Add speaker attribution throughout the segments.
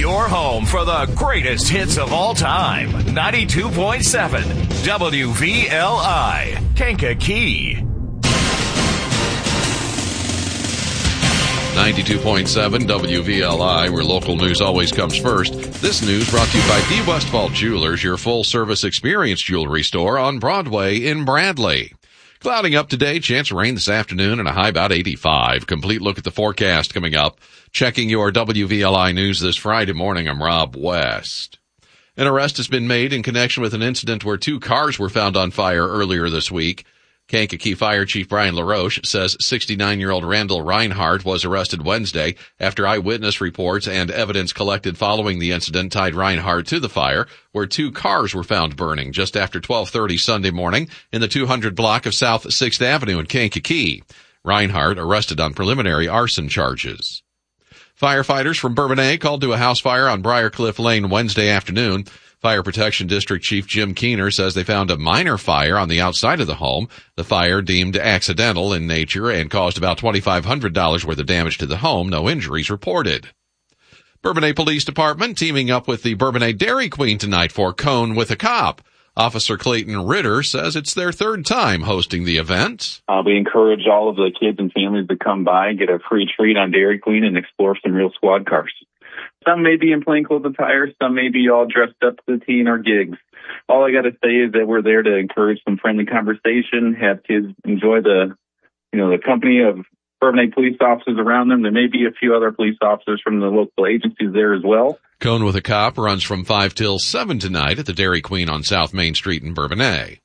Speaker 1: Your home for the greatest hits of all time. 92.7 WVLI, Kankakee.
Speaker 2: 92.7 WVLI, where local news always comes first. This news brought to you by D. Westfall Jewelers, your full-service experience jewelry store on Broadway in Bradley. Clouding up today, chance of rain this afternoon and a high about 85. Complete look at the forecast coming up. Checking your WVLI news this Friday morning, I'm Rob West. An arrest has been made in connection with an incident where 2 cars were found on fire earlier this week. Kankakee Fire Chief Brian LaRoche says 69-year-old Randall Reinhardt was arrested Wednesday after eyewitness reports and evidence collected following the incident tied Reinhardt to the fire, where 2 cars were found burning just after 12:30 Sunday morning in the 200 block of South 6th Avenue in Kankakee. Reinhardt arrested on preliminary arson charges. Firefighters from Bourbonnais called to a house fire on Briarcliff Lane Wednesday afternoon. Fire Protection District Chief Jim Keener says they found a minor fire on the outside of the home. The fire deemed accidental in nature and caused about $2,500 worth of damage to the home. No injuries reported. Bourbonnais Police Department teaming up with the Bourbonnais Dairy Queen tonight for Cone with a Cop. Officer Clayton Ritter says it's their 3rd time hosting the event.
Speaker 3: We encourage all of the kids and families to come by, get a free treat on Dairy Queen, and explore some real squad cars. Some may be in plainclothes attire, some may be all dressed up to the T in our gigs. All I got to say is that we're there to encourage some friendly conversation, have kids enjoy the company of Bourbonnais police officers around them. There may be a few other police officers from the local agencies there as well.
Speaker 2: Cone with a Cop runs from 5 till 7 tonight at the Dairy Queen on South Main Street in Bourbonnais.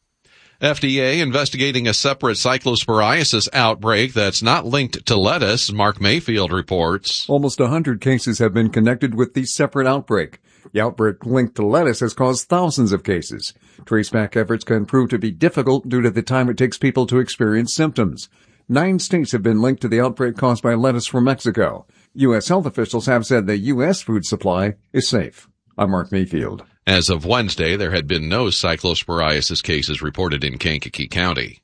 Speaker 2: FDA investigating a separate cyclosporiasis outbreak that's not linked to lettuce, Mark Mayfield reports.
Speaker 4: Almost 100 cases have been connected with the separate outbreak. The outbreak linked to lettuce has caused thousands of cases. Traceback efforts can prove to be difficult due to the time it takes people to experience symptoms. 9 states have been linked to the outbreak caused by lettuce from Mexico. U.S. health officials have said the U.S. food supply is safe. I'm Mark Mayfield.
Speaker 2: As of Wednesday, there had been no cyclosporiasis cases reported in Kankakee County.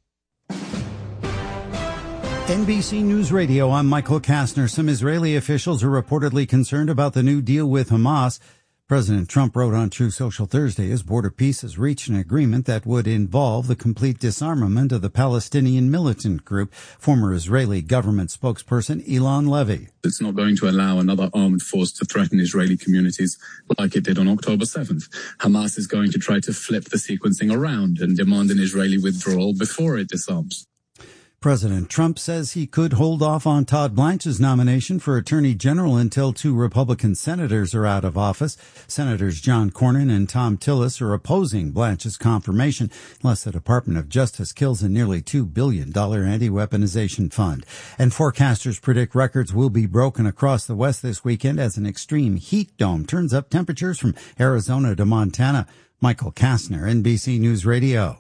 Speaker 5: NBC News Radio, I'm Michael Kastner. Some Israeli officials are reportedly concerned about the new deal with Hamas. President Trump wrote on True Social Thursday his border peace has reached an agreement that would involve the complete disarmament of the Palestinian militant group. Former Israeli government spokesperson Ilan Levy.
Speaker 6: It's not going to allow another armed force to threaten Israeli communities like it did on October 7th. Hamas is going to try to flip the sequencing around and demand an Israeli withdrawal before it disarms.
Speaker 5: President Trump says he could hold off on Todd Blanche's nomination for Attorney General until 2 Republican senators are out of office. Senators John Cornyn and Tom Tillis are opposing Blanche's confirmation unless the Department of Justice kills a nearly $2 billion anti-weaponization fund. And forecasters predict records will be broken across the West this weekend as an extreme heat dome turns up temperatures from Arizona to Montana. Michael Kastner, NBC News Radio.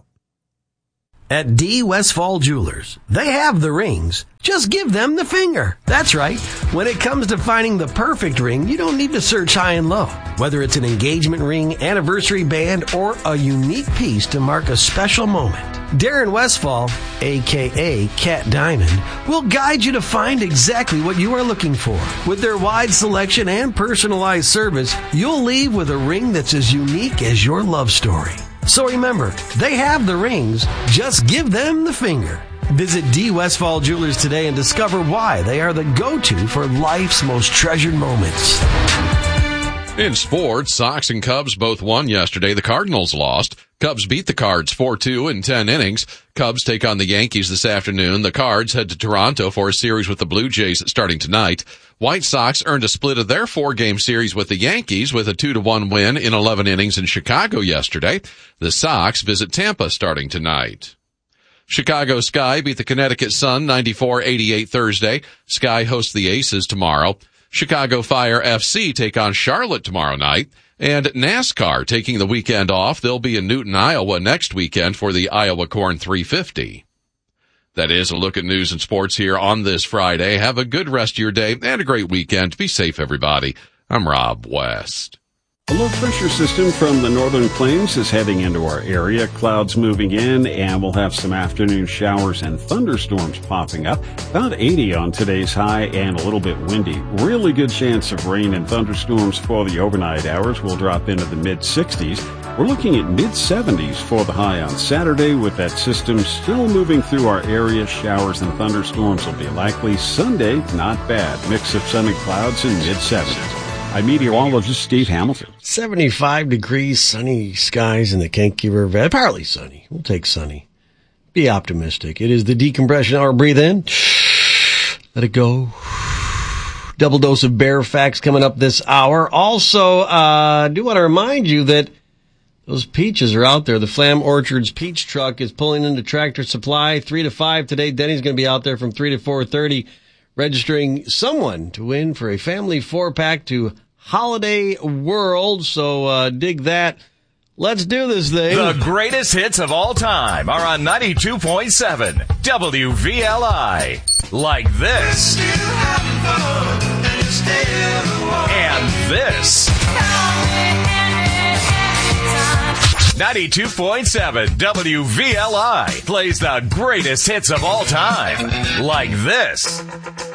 Speaker 7: At D. Westfall Jewelers, they have the rings. Just give them the finger. That's right. When it comes to finding the perfect ring, you don't need to search high and low. Whether it's an engagement ring, anniversary band, or a unique piece to mark a special moment, Darren Westfall, a.k.a. Cat Diamond, will guide you to find exactly what you are looking for. With their wide selection and personalized service, you'll leave with a ring that's as unique as your love story. So remember, they have the rings. Just give them the finger. Visit D. Westfall Jewelers today and discover why they are the go-to for life's most treasured moments.
Speaker 2: In sports, Sox and Cubs both won yesterday. The Cardinals lost. Cubs beat the Cards 4-2 in 10 innings. Cubs take on the Yankees this afternoon. The Cards head to Toronto for a series with the Blue Jays starting tonight. White Sox earned a split of their 4-game series with the Yankees with a 2-1 win in 11 innings in Chicago yesterday. The Sox visit Tampa starting tonight. Chicago Sky beat the Connecticut Sun 94-88 Thursday. Sky hosts the Aces tomorrow. Chicago Fire FC take on Charlotte tomorrow night. And NASCAR taking the weekend off. They'll be in Newton, Iowa next weekend for the Iowa Corn 350. That is a look at news and sports here on this Friday. Have a good rest of your day and a great weekend. Be safe, everybody. I'm Rob West.
Speaker 8: A low pressure system from the northern plains is heading into our area. Clouds moving in, and we'll have some afternoon showers and thunderstorms popping up. About 80 on today's high and a little bit windy. Really good chance of rain and thunderstorms for the overnight hours. We'll drop into the mid-60s. We're looking at mid-70s for the high on Saturday with that system still moving through our area. Showers and thunderstorms will be likely. Sunday, not bad. Mix of sun and clouds in mid-70s. I'm meteorologist Steve Hamilton.
Speaker 7: 75 degrees, sunny skies in the Kankakee River Valley. Partly sunny. We'll take sunny. Be optimistic. It is the decompression hour. Breathe in. Let it go. Double dose of bear facts coming up this hour. Also, I do want to remind you that those peaches are out there. The Flam Orchards peach truck is pulling into Tractor Supply 3 to 5 today. Denny's going to be out there from 3 to 4:30 registering someone to win for a family 4-pack to Holiday World. So dig that. Let's do this thing.
Speaker 1: The greatest hits of all time are on 92.7 WVLI. Like this. And this. 92.7 WVLI plays the greatest hits of all time. Like this.